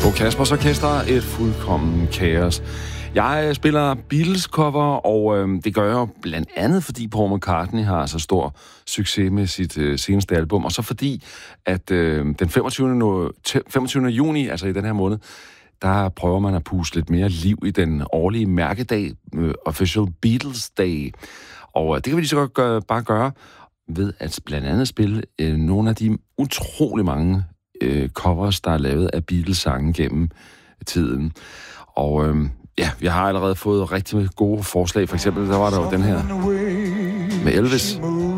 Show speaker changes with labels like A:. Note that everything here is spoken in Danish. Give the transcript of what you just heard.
A: På Kaspers Orkester et fuldkommen kaos. Jeg spiller Beatles-cover, og det gør jeg blandt andet, fordi Paul McCartney har så stor succes med sit seneste album, og så fordi, at den 25. juni, altså i den her måned, der prøver man at puste lidt mere liv i den årlige mærkedag, Official Beatles Day. Og det kan vi lige så godt bare gøre ved at blandt andet spille nogle af de utrolig mange covers, der er lavet af Beatles-sange gennem tiden. Og jeg har allerede fået rigtig gode forslag. For eksempel, der var der jo den her med Elvis.